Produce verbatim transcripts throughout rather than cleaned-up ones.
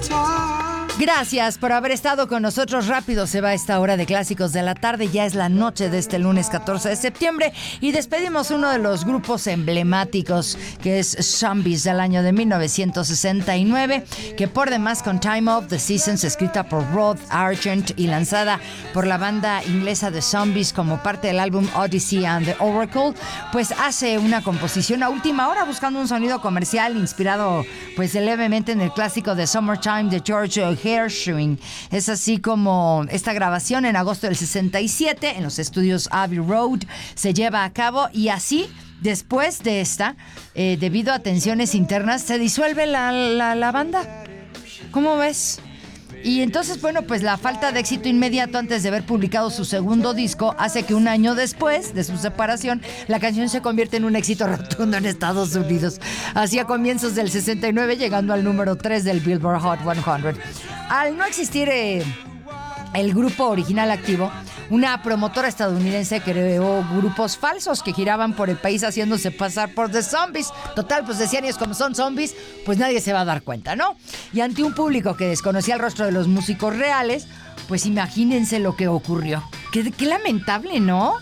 Gracias por haber estado con nosotros. Rápido se va esta hora de clásicos de la tarde. Ya es la noche de este lunes catorce de septiembre y despedimos uno de los grupos emblemáticos, que es Zombies, del año de mil novecientos sesenta y nueve, que por demás con Time of the Seasons, escrita por Rod Argent y lanzada por la banda inglesa de Zombies como parte del álbum Odyssey and the Oracle, pues hace una composición a última hora buscando un sonido comercial inspirado pues levemente en el clásico de Summertime de George Gershwin. Es así como esta grabación en agosto del sesenta y siete en los estudios Abbey Road se lleva a cabo, y así después de esta, eh, debido a tensiones internas, se disuelve la, la, la banda. ¿Cómo ves? Y entonces, bueno, pues la falta de éxito inmediato antes de haber publicado su segundo disco hace que un año después de su separación, la canción se convierte en un éxito rotundo en Estados Unidos. Así a comienzos del sesenta y nueve, llegando al número tres del Billboard Hot cien. Al no existir eh, el grupo original activo, una promotora estadounidense creó grupos falsos que giraban por el país haciéndose pasar por The Zombies. Total, pues decían ellos, como son zombies, pues nadie se va a dar cuenta, ¿no? Y ante un público que desconocía el rostro de los músicos reales, pues imagínense lo que ocurrió. Qué, qué lamentable, ¿no?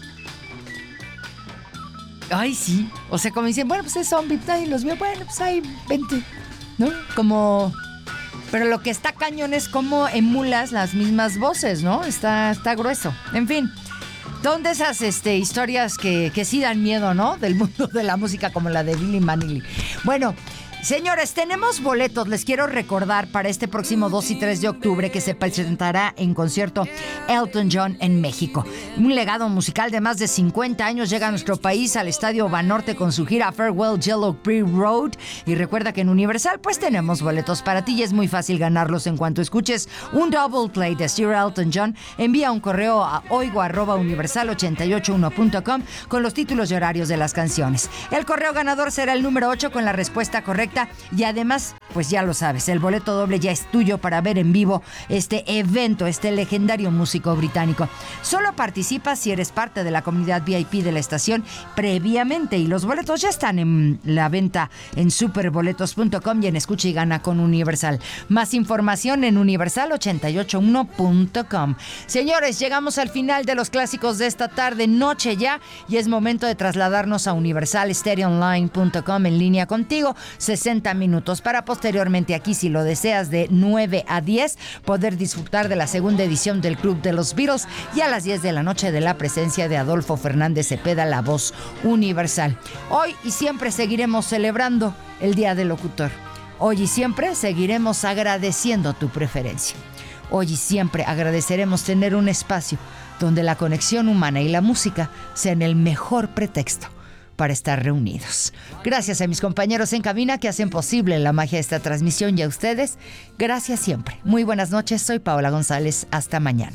Ay, sí. O sea, como dicen, bueno, pues es zombie, nadie los vio. Bueno, pues ahí, vente, ¿no? Como... Pero lo que está cañón es cómo emulas las mismas voces, ¿no? Está, está grueso. En fin, son de esas este, historias que, que sí dan miedo, ¿no? Del mundo de la música, como la de Billy Manley. Bueno, señores, tenemos boletos. Les quiero recordar para este próximo dos y tres de octubre que se presentará en concierto Elton John en México. Un legado musical de más de cincuenta años llega a nuestro país al Estadio Banorte con su gira Farewell Yellow Brick Road. Y recuerda que en Universal pues tenemos boletos para ti y es muy fácil ganarlos. En cuanto escuches un double play de Sir Elton John, envía un correo a oigo arroba universal ochenta y ocho uno punto com con los títulos y horarios de las canciones. El correo ganador será el número ocho con la respuesta correcta. Y además, pues ya lo sabes, el boleto doble ya es tuyo para ver en vivo este evento, este legendario músico británico. Solo participa si eres parte de la comunidad V I P de la estación previamente, y los boletos ya están en la venta en superboletos punto com y en Escucha y Gana con Universal. Más información en universal ochenta y ocho uno punto com. Señores, llegamos al final de los clásicos de esta tarde, noche ya, y es momento de trasladarnos a universal stereo online punto com en línea contigo. sesenta minutos para posteriormente aquí, si lo deseas, de nueve a diez, poder disfrutar de la segunda edición del Club de los Beatles, y a las diez de la noche de la presencia de Adolfo Fernández Cepeda, la voz universal. Hoy y siempre seguiremos celebrando el Día del Locutor. Hoy y siempre seguiremos agradeciendo tu preferencia. Hoy y siempre agradeceremos tener un espacio donde la conexión humana y la música sean el mejor pretexto para estar reunidos. Gracias a mis compañeros en cabina que hacen posible la magia de esta transmisión, y a ustedes, gracias siempre. Muy buenas noches, soy Paola González. Hasta mañana.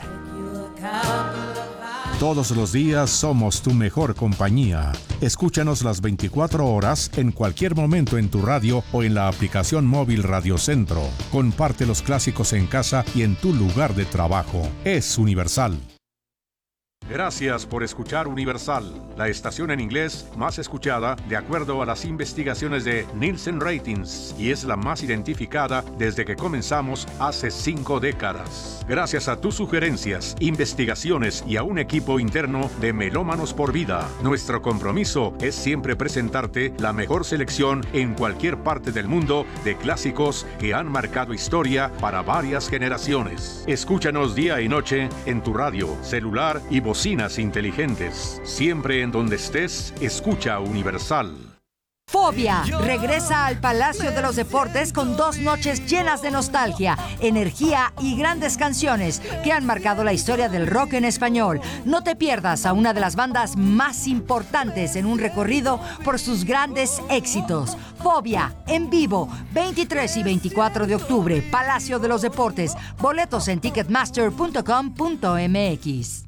Todos los días somos tu mejor compañía. Escúchanos las veinticuatro horas en cualquier momento en tu radio o en la aplicación móvil Radio Centro. Comparte los clásicos en casa y en tu lugar de trabajo. Es Universal. Gracias por escuchar Universal, la estación en inglés más escuchada de acuerdo a las investigaciones de Nielsen Ratings, y es la más identificada desde que comenzamos hace cinco décadas. Gracias a tus sugerencias, investigaciones y a un equipo interno de Melómanos por Vida, nuestro compromiso es siempre presentarte la mejor selección en cualquier parte del mundo de clásicos que han marcado historia para varias generaciones. Escúchanos día y noche en tu radio, celular y bocinas inteligentes. Siempre en donde estés, escucha Universal. Fobia regresa al Palacio de los Deportes con dos noches llenas de nostalgia, energía y grandes canciones que han marcado la historia del rock en español. No te pierdas a una de las bandas más importantes en un recorrido por sus grandes éxitos. Fobia en vivo, veintitrés y veinticuatro de octubre, Palacio de los Deportes. Boletos en ticketmaster punto com punto m x.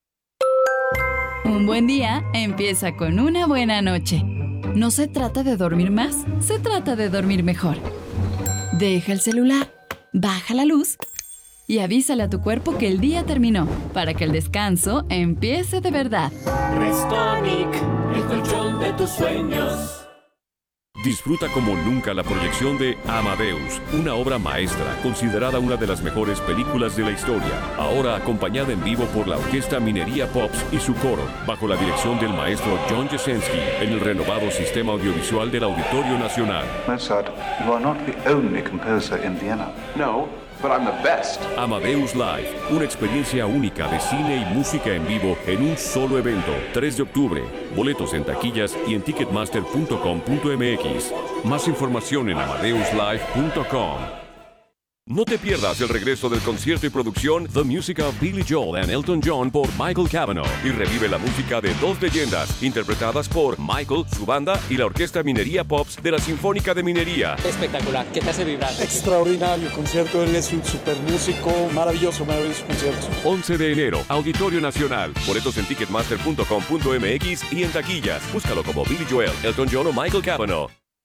Un buen día empieza con una buena noche. No se trata de dormir más, se trata de dormir mejor. Deja el celular, baja la luz y avísale a tu cuerpo que el día terminó, para que el descanso empiece de verdad. Restonic, el colchón de tus sueños. Disfruta como nunca la proyección de Amadeus, una obra maestra considerada una de las mejores películas de la historia, ahora acompañada en vivo por la Orquesta Minería Pops y su coro, bajo la dirección del maestro John Jasenski, en el renovado sistema audiovisual del Auditorio Nacional. Mozart, you are not the only composer in Vienna. No, but I'm the best. Amadeus Live, una experiencia única de cine y música en vivo en un solo evento. tres de octubre. Boletos en taquillas y en ticketmaster punto com punto m x. Más información en amadeus live punto com. No te pierdas el regreso del concierto y producción The Music of Billy Joel and Elton John por Michael Cavanaugh y revive la música de dos leyendas interpretadas por Michael, su banda y la Orquesta Minería Pops de la Sinfónica de Minería. Espectacular, ¿qué te hace vibrar? Extraordinario concierto, él es un super músico, maravilloso, maravilloso concierto. once de enero, Auditorio Nacional. Boletos en ticketmaster punto com punto m x y en taquillas. Búscalo como Billy Joel, Elton John o Michael Cavanaugh.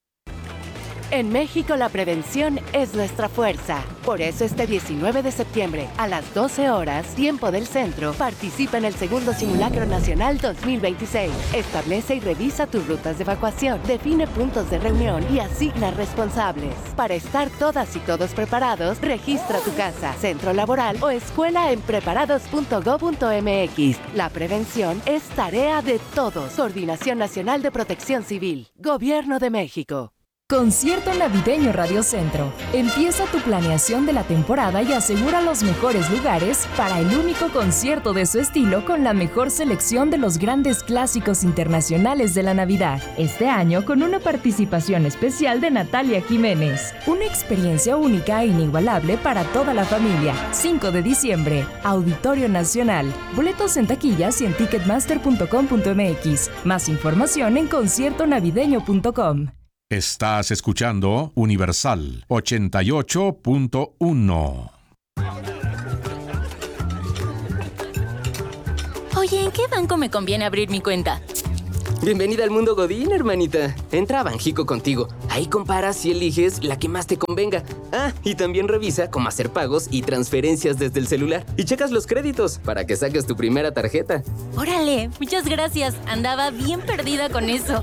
En México la prevención es nuestra fuerza. Por eso este diecinueve de septiembre, a las doce horas, tiempo del centro, participa en el segundo Simulacro Nacional dos mil veintiséis. Establece y revisa tus rutas de evacuación, define puntos de reunión y asigna responsables. Para estar todas y todos preparados, registra tu casa, centro laboral o escuela en preparados punto gob punto m x. La prevención es tarea de todos. Coordinación Nacional de Protección Civil. Gobierno de México. Concierto Navideño Radio Centro. Empieza tu planeación de la temporada y asegura los mejores lugares para el único concierto de su estilo con la mejor selección de los grandes clásicos internacionales de la Navidad. Este año con una participación especial de Natalia Jiménez. Una experiencia única e inigualable para toda la familia. cinco de diciembre, Auditorio Nacional. Boletos en taquillas y en ticketmaster punto com punto m x. Más información en concierto navideño punto com. Estás escuchando Universal ochenta y ocho punto uno. Oye, ¿en qué banco me conviene abrir mi cuenta? Bienvenida al mundo Godín, hermanita. Entra a Banjico Contigo. Ahí comparas y eliges la que más te convenga. Ah, y también revisa cómo hacer pagos y transferencias desde el celular. Y checas los créditos para que saques tu primera tarjeta. Órale, muchas gracias. Andaba bien perdida con eso.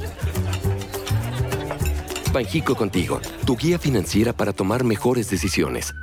Banjico Contigo, tu guía financiera para tomar mejores decisiones.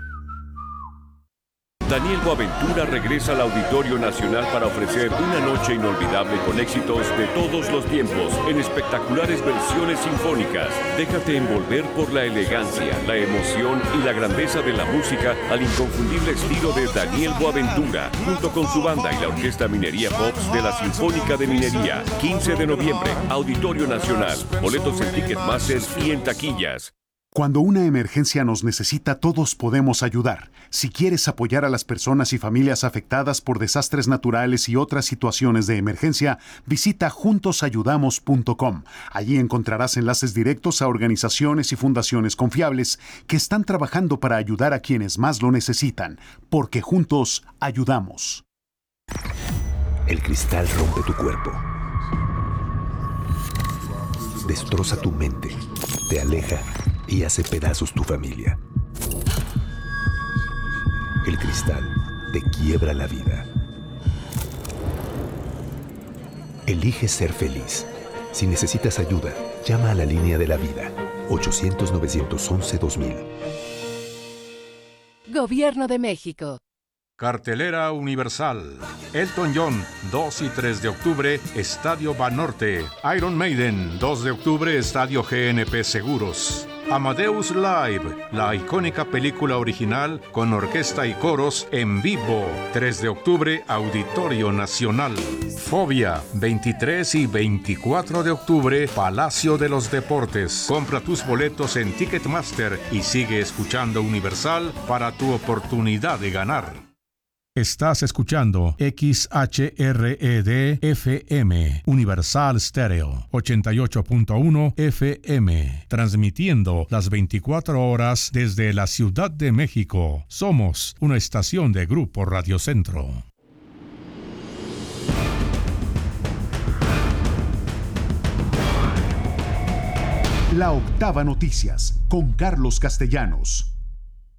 Daniel Boaventura regresa al Auditorio Nacional para ofrecer una noche inolvidable con éxitos de todos los tiempos en espectaculares versiones sinfónicas. Déjate envolver por la elegancia, la emoción y la grandeza de la música al inconfundible estilo de Daniel Boaventura, junto con su banda y la Orquesta Minería Pops de la Sinfónica de Minería. quince de noviembre, Auditorio Nacional. Boletos en Ticketmaster y en taquillas. Cuando una emergencia nos necesita, todos podemos ayudar. Si quieres apoyar a las personas y familias afectadas por desastres naturales y otras situaciones de emergencia, visita juntos ayudamos punto com. Allí encontrarás enlaces directos a organizaciones y fundaciones confiables que están trabajando para ayudar a quienes más lo necesitan, porque juntos ayudamos. El cristal rompe tu cuerpo. Destroza tu mente, te aleja y hace pedazos tu familia. El cristal te quiebra la vida. Elige ser feliz. Si necesitas ayuda, llama a la línea de la vida. ochocientos, novecientos once, dos mil. Gobierno de México. Cartelera Universal. Elton John, dos y tres de octubre, Estadio Banorte. Iron Maiden, dos de octubre, Estadio G N P Seguros. Amadeus Live, la icónica película original con orquesta y coros en vivo. tres de octubre, Auditorio Nacional. Fobia, veintitrés y veinticuatro de octubre, Palacio de los Deportes. Compra tus boletos en Ticketmaster y sigue escuchando Universal para tu oportunidad de ganar. Estás escuchando X H R E D F M, Universal Stereo, ochenta y ocho punto uno F M, transmitiendo las veinticuatro horas desde la Ciudad de México. Somos una estación de Grupo Radio Centro. La Octava Noticias, con Carlos Castellanos.